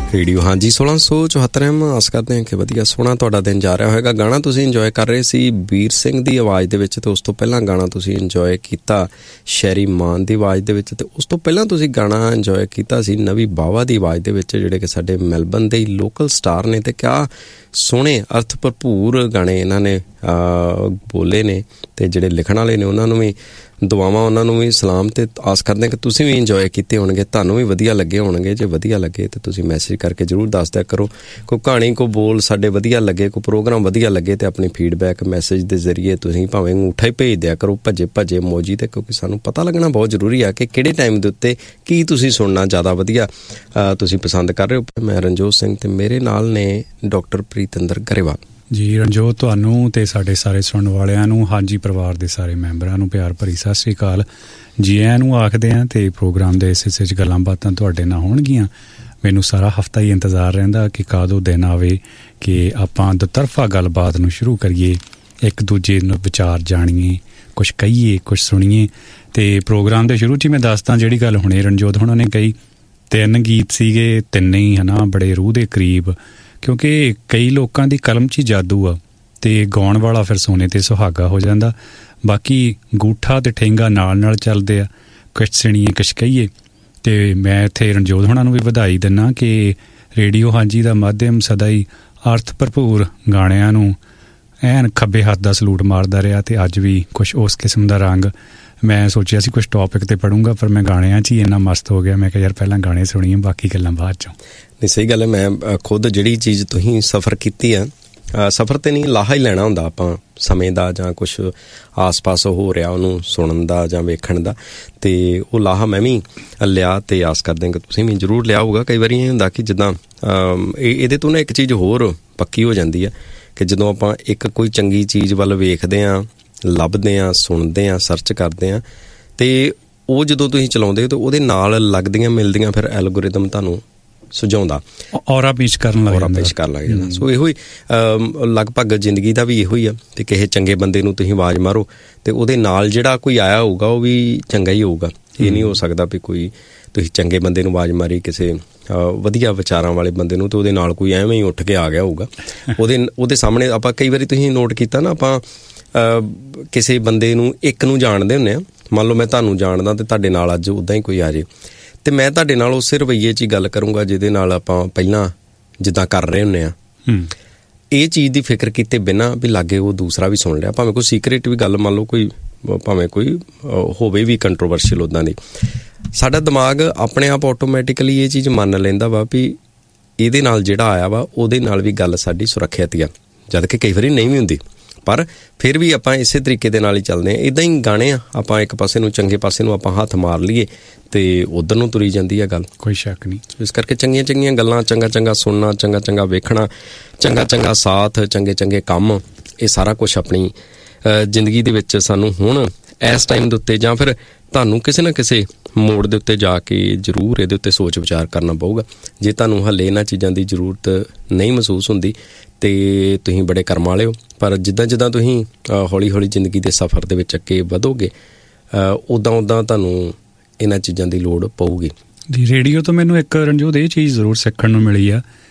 Radio ਹਾਂਜੀ 1674 ਆਸ ਕਰਦੇ ਹਾਂ ਕਿ ਵਧੀਆ ਸੋਹਣਾ ਤੁਹਾਡਾ ਦਿਨ ਜਾ ਰਿਹਾ ਹੋਏਗਾ। ਗਾਣਾ ਤੁਸੀਂ ਇੰਜੋਏ ਕਰ ਰਹੇ ਸੀ ਵੀਰ ਸਿੰਘ ਦੀ ਆਵਾਜ਼ ਦੇ ਵਿੱਚ, ਅਤੇ ਉਸ ਤੋਂ ਪਹਿਲਾਂ ਗਾਣਾ ਤੁਸੀਂ ਇੰਜੋਏ ਕੀਤਾ ਸ਼ੈਰੀ ਮਾਨ ਦੀ ਆਵਾਜ਼ ਦੇ ਵਿੱਚ, ਅਤੇ ਉਸ ਤੋਂ ਪਹਿਲਾਂ ਤੁਸੀਂ ਗਾਣਾ ਇੰਜੋਏ ਕੀਤਾ ਸੀ ਨਵੀ ਬਾਵਾ ਦੀ ਆਵਾਜ਼ ਦੇ ਵਿੱਚ, ਜਿਹੜੇ ਕਿ ਸਾਡੇ ਮੈਲਬਨ ਦੇ ਹੀ ਲੋਕਲ ਸਟਾਰ ਨੇ। ਅਤੇ ਕਿਆ ਸੋਹਣੇ ਅਰਥ ਭਰਪੂਰ ਗਾਣੇ ਇਹਨਾਂ ਨੇ ਬੋਲੇ ਨੇ, ਅਤੇ ਜਿਹੜੇ ਲਿਖਣ ਵਾਲੇ ਨੇ ਉਹਨਾਂ ਨੂੰ ਵੀ ਦੁਆਵਾਂ, ਉਹਨਾਂ ਨੂੰ ਵੀ ਸਲਾਮ, ਅਤੇ ਆਸ ਕਰਦੇ ਕਿ ਤੁਸੀਂ ਵੀ ਇੰਜੋਏ ਕੀਤੇ ਹੋਣਗੇ, ਤੁਹਾਨੂੰ ਵੀ ਵਧੀਆ ਲੱਗੇ ਹੋਣਗੇ। ਜੇ ਵਧੀਆ ਲੱਗੇ ਤਾਂ ਤੁਸੀਂ ਮੈਸੇਜ ਕਰਕੇ ਜ਼ਰੂਰ ਦੱਸ ਦਿਆ ਕਰੋ। ਕੋਈ ਕਹਾਣੀ, ਕੋਈ ਬੋਲ ਸਾਡੇ ਵਧੀਆ ਲੱਗੇ, ਕੋਈ ਪ੍ਰੋਗਰਾਮ ਵਧੀਆ ਲੱਗੇ, ਅਤੇ ਆਪਣੀ ਫੀਡਬੈਕ ਮੈਸੇਜ ਦੇ ਜ਼ਰੀਏ ਤੁਸੀਂ ਭਾਵੇਂ ਅੰਗੂਠਾ ਹੀ ਭੇਜ ਦਿਆ ਕਰੋ, ਭੱਜੇ ਇਮੋਜੀ 'ਤੇ, ਕਿਉਂਕਿ ਸਾਨੂੰ ਪਤਾ ਲੱਗਣਾ ਬਹੁਤ ਜ਼ਰੂਰੀ ਆ ਕਿ ਕਿਹੜੇ ਟਾਈਮ ਦੇ ਉੱਤੇ ਕੀ ਤੁਸੀਂ ਸੁਣਨਾ ਜ਼ਿਆਦਾ ਵਧੀਆ ਤੁਸੀਂ ਪਸੰਦ ਕਰ ਰਹੇ ਹੋ। ਮੈਂ ਰਣਜੋਤ ਸਿੰਘ, ਅਤੇ ਮੇਰੇ ਨਾਲ ਨੇ ਡਾਕਟਰ ਪ੍ਰੀਤਿੰਦਰ ਗਰੇਵਾਲ ਜੀ। ਰਣਜੋਤ, ਤੁਹਾਨੂੰ ਅਤੇ ਸਾਡੇ ਸਾਰੇ ਸੁਣਨ ਵਾਲਿਆਂ ਨੂੰ, ਹਾਂਜੀ ਪਰਿਵਾਰ ਦੇ ਸਾਰੇ ਮੈਂਬਰਾਂ ਨੂੰ ਪਿਆਰ ਭਰੀ ਸਤਿ ਸ਼੍ਰੀ ਅਕਾਲ ਜੀ ਆਇਆਂ ਨੂੰ ਆਖਦੇ ਹਾਂ। ਅਤੇ ਪ੍ਰੋਗਰਾਮ ਦੇ ਇਸ ਹਿੱਸੇ 'ਚ ਗੱਲਾਂ ਬਾਤਾਂ ਤੁਹਾਡੇ ਨਾਲ ਹੋਣਗੀਆਂ। ਮੈਨੂੰ ਸਾਰਾ ਹਫ਼ਤਾ ਹੀ ਇੰਤਜ਼ਾਰ ਰਹਿੰਦਾ ਕਿ ਕਦੋਂ ਦਿਨ ਆਵੇ ਕਿ ਆਪਾਂ ਦੁਤਰਫਾ ਗੱਲਬਾਤ ਨੂੰ ਸ਼ੁਰੂ ਕਰੀਏ, ਇੱਕ ਦੂਜੇ ਨੂੰ ਵਿਚਾਰ ਜਾਣੀਏ, ਕੁਛ ਕਹੀਏ, ਕੁਛ ਸੁਣੀਏ। ਅਤੇ ਪ੍ਰੋਗਰਾਮ ਦੇ ਸ਼ੁਰੂ 'ਚ ਹੀ ਮੈਂ ਦੱਸਦਾ ਜਿਹੜੀ ਗੱਲ ਹੁਣੇ ਰਣਜੋਤ ਹੁਣਾਂ ਨੇ ਕਹੀ, 3 ਗੀਤ ਸੀਗੇ, ਤਿੰਨੇ ਹੀ ਹੈ ਨਾ ਬੜੇ ਰੂਹ ਦੇ ਕਰੀਬ, ਕਿਉਂਕਿ ਕਈ ਲੋਕਾਂ ਦੀ ਕਲਮ 'ਚ ਹੀ ਜਾਦੂ ਆ, ਅਤੇ ਗਾਉਣ ਵਾਲਾ ਫਿਰ ਸੋਨੇ 'ਤੇ ਸੁਹਾਗਾ ਹੋ ਜਾਂਦਾ। ਬਾਕੀ ਗੂਠਾ ਅਤੇ ਠੇਂਗਾ ਨਾਲ ਚੱਲਦੇ ਆ, ਕੁਛ ਸੁਣੀਏ ਕੁਛ ਕਹੀਏ। ਅਤੇ ਮੈਂ ਇੱਥੇ ਰਣਜੋਤ ਹੋਣਾ ਨੂੰ ਵੀ ਵਧਾਈ ਦਿੰਦਾ ਕਿ ਰੇਡੀਓ ਹਾਂਜੀ ਦਾ ਮਾਧਿਅਮ ਸਦਾ ਹੀ ਅਰਥ ਭਰਪੂਰ ਗਾਣਿਆਂ ਨੂੰ ਐਨ ਖੱਬੇ ਹੱਥ ਦਾ ਸਲੂਟ ਮਾਰਦਾ ਰਿਹਾ, ਅਤੇ ਅੱਜ ਵੀ ਕੁਛ ਉਸ ਕਿਸਮ ਦਾ ਰੰਗ। ਮੈਂ ਸੋਚਿਆ ਸੀ ਕੁਛ ਟੌਪਿਕ 'ਤੇ ਪੜੂੰਗਾ, ਪਰ ਮੈਂ ਗਾਣਿਆਂ 'ਚ ਹੀ ਇੰਨਾ ਮਸਤ ਹੋ ਗਿਆ, ਮੈਂ ਕਿਹਾ ਯਾਰ ਪਹਿਲਾਂ ਗਾਣੇ ਸੁਣੀਏ, ਬਾਕੀ ਗੱਲਾਂ ਬਾਅਦ 'ਚੋਂ। ਨਹੀਂ, ਸਹੀ ਗੱਲ ਹੈ। ਮੈਂ ਖੁਦ ਜਿਹੜੀ ਚੀਜ਼ ਤੁਸੀਂ ਸਫ਼ਰ ਕੀਤੀ ਆ, ਸਫ਼ਰ 'ਤੇ ਨਹੀਂ ਲਾਹਾ ਹੀ ਲੈਣਾ ਹੁੰਦਾ ਆਪਾਂ ਸਮੇਂ ਦਾ, ਜਾਂ ਕੁਛ ਆਸ ਪਾਸ ਹੋ ਰਿਹਾ ਉਹਨੂੰ ਸੁਣਨ ਦਾ ਜਾਂ ਵੇਖਣ ਦਾ, ਅਤੇ ਉਹ ਲਾਹਾ ਮੈਂ ਵੀ ਲਿਆ, ਅਤੇ ਆਸ ਕਰਦੇ ਕਿ ਤੁਸੀਂ ਵੀ ਜ਼ਰੂਰ ਲਿਆ ਹੋਊਗਾ। ਕਈ ਵਾਰੀ ਇਹ ਹੁੰਦਾ ਕਿ ਜਿੱਦਾਂ ਇਹਦੇ ਤੋਂ ਨਾ ਇੱਕ ਚੀਜ਼ ਹੋਰ ਪੱਕੀ ਹੋ ਜਾਂਦੀ ਹੈ ਕਿ ਜਦੋਂ ਆਪਾਂ ਇੱਕ ਕੋਈ ਚੰਗੀ ਚੀਜ਼ ਵੱਲ ਵੇਖਦੇ ਹਾਂ, ਲੱਭਦੇ ਹਾਂ, ਸੁਣਦੇ ਹਾਂ, ਸਰਚ ਕਰਦੇ ਹਾਂ, ਅਤੇ ਉਹ ਜਦੋਂ ਤੁਸੀਂ ਚਲਾਉਂਦੇ ਹੋ ਤਾਂ ਉਹਦੇ ਨਾਲ ਲੱਗਦੀਆਂ ਮਿਲਦੀਆਂ ਫਿਰ ਐਲਗੋਰਿਦਮ ਤੁਹਾਨੂੰ ਸੁਝਾਉਂਦਾ, ਔਰਾ ਪੇਸ਼ ਕਰਨ ਲੱਗ ਜਾਂਦਾ। ਸੋ ਇਹੋ ਹੀ ਲਗਭਗ ਜ਼ਿੰਦਗੀ ਦਾ ਵੀ ਇਹੋ ਹੀ ਆ। ਅਤੇ ਕਿਸੇ ਚੰਗੇ ਬੰਦੇ ਨੂੰ ਤੁਸੀਂ ਆਵਾਜ਼ ਮਾਰੋ ਅਤੇ ਉਹਦੇ ਨਾਲ ਜਿਹੜਾ ਕੋਈ ਆਇਆ ਹੋਊਗਾ ਉਹ ਵੀ ਚੰਗਾ ਹੀ ਹੋਊਗਾ। ਇਹ ਨਹੀਂ ਹੋ ਸਕਦਾ ਵੀ ਕੋਈ ਤੁਸੀਂ ਚੰਗੇ ਬੰਦੇ ਨੂੰ ਆਵਾਜ਼ ਮਾਰੀ, ਕਿਸੇ ਵਧੀਆ ਵਿਚਾਰਾਂ ਵਾਲੇ ਬੰਦੇ ਨੂੰ, ਅਤੇ ਉਹਦੇ ਨਾਲ ਕੋਈ ਐਵੇਂ ਹੀ ਉੱਠ ਕੇ ਆ ਗਿਆ ਹੋਊਗਾ। ਉਹਦੇ ਸਾਹਮਣੇ ਆਪਾਂ ਕਈ ਵਾਰੀ ਤੁਸੀਂ ਨੋਟ ਕੀਤਾ ਨਾ, ਆਪਾਂ ਕਿਸੇ ਬੰਦੇ ਨੂੰ ਇੱਕ ਨੂੰ ਜਾਣਦੇ ਹੁੰਦੇ ਹਾਂ, ਮੰਨ ਲਓ ਮੈਂ ਤੁਹਾਨੂੰ ਜਾਣਦਾ ਅਤੇ ਤੁਹਾਡੇ ਨਾਲ ਅੱਜ ਉੱਦਾਂ ਹੀ ਕੋਈ ਆ ਜਾਏ, ਅਤੇ ਮੈਂ ਤੁਹਾਡੇ ਨਾਲ ਉਸੇ ਰਵੱਈਏ 'ਚ ਹੀ ਗੱਲ ਕਰੂੰਗਾ ਜਿਹਦੇ ਨਾਲ ਆਪਾਂ ਪਹਿਲਾਂ ਜਿੱਦਾਂ ਕਰ ਰਹੇ ਹੁੰਦੇ ਹਾਂ। ਇਹ ਚੀਜ਼ ਦੀ ਫਿਕਰ ਕੀਤੇ ਬਿਨਾਂ ਵੀ ਲਾਗੇ ਉਹ ਦੂਸਰਾ ਵੀ ਸੁਣ ਲਿਆ, ਭਾਵੇਂ ਕੋਈ ਸੀਕਰੇਟ ਵੀ ਗੱਲ, ਮੰਨ ਲਓ ਕੋਈ, ਭਾਵੇਂ ਕੋਈ ਹੋਵੇ ਵੀ ਕੰਟਰੋਵਰਸ਼ੀਅਲ ਉੱਦਾਂ ਦੀ, ਸਾਡਾ ਦਿਮਾਗ ਆਪਣੇ ਆਪ ਆਟੋਮੈਟਿਕਲੀ ਇਹ ਚੀਜ਼ ਮੰਨ ਲੈਂਦਾ ਵਾ ਵੀ ਇਹਦੇ ਨਾਲ ਜਿਹੜਾ ਆਇਆ ਵਾ ਉਹਦੇ ਨਾਲ ਵੀ ਗੱਲ ਸਾਡੀ ਸੁਰੱਖਿਅਤ ਆ, ਜਦ ਕਿ ਕਈ ਵਾਰੀ ਨਹੀਂ ਵੀ ਹੁੰਦੀ, ਪਰ ਫਿਰ ਵੀ ਆਪਾਂ ਇਸੇ ਤਰੀਕੇ ਦੇ ਨਾਲ ਹੀ ਚੱਲਦੇ ਹਾਂ। ਇੱਦਾਂ ਹੀ ਗਾਣੇ ਆ, ਆਪਾਂ ਇੱਕ ਪਾਸੇ ਨੂੰ, ਚੰਗੇ ਪਾਸੇ ਨੂੰ ਆਪਾਂ ਹੱਥ ਮਾਰ ਲਈਏ ਅਤੇ ਉੱਧਰ ਨੂੰ ਤੁਰੀ ਜਾਂਦੀ ਆ ਗੱਲ, ਕੋਈ ਸ਼ੱਕ ਨਹੀਂ। ਇਸ ਕਰਕੇ ਚੰਗੀਆਂ ਗੱਲਾਂ, ਚੰਗਾ ਸੁਣਨਾ, ਚੰਗਾ ਵੇਖਣਾ, ਚੰਗਾ ਸਾਥ, ਚੰਗੇ ਕੰਮ, ਇਹ ਸਾਰਾ ਕੁਛ ਆਪਣੀ ਜ਼ਿੰਦਗੀ ਦੇ ਵਿੱਚ ਸਾਨੂੰ ਹੁਣ ਇਸ ਟਾਈਮ ਦੇ ਉੱਤੇ, ਜਾਂ ਫਿਰ ਤੁਹਾਨੂੰ ਕਿਸੇ ਨਾ ਕਿਸੇ ਮੋੜ ਦੇ ਉੱਤੇ ਜਾ ਕੇ ਜ਼ਰੂਰ ਇਹਦੇ ਉੱਤੇ ਸੋਚ ਵਿਚਾਰ ਕਰਨਾ ਪਊਗਾ। ਜੇ ਤੁਹਾਨੂੰ ਹਾਲੇ ਇਹਨਾਂ ਚੀਜ਼ਾਂ ਦੀ ਜ਼ਰੂਰਤ ਨਹੀਂ ਮਹਿਸੂਸ ਹੁੰਦੀ ਅਤੇ ਤੁਸੀਂ ਬੜੇ ਕਰਮ ਵਾਲੇ ਹੋ, ਪਰ ਜਿੱਦਾਂ ਤੁਸੀਂ ਹੌਲੀ ਜ਼ਿੰਦਗੀ ਦੇ ਸਫ਼ਰ ਦੇ ਵਿੱਚ ਅੱਗੇ ਵਧੋਗੇ, ਉੱਦਾਂ ਤੁਹਾਨੂੰ ਇਹਨਾਂ ਚੀਜ਼ਾਂ ਦੀ ਲੋੜ ਪਊਗੀ। ਜੀ ਰੇਡੀਓ ਤੋਂ ਮੈਨੂੰ ਇੱਕ ਰਣਜੋਤ ਇਹ ਚੀਜ਼ ਜ਼ਰੂਰ ਸਿੱਖਣ ਨੂੰ ਮਿਲੀ ਆ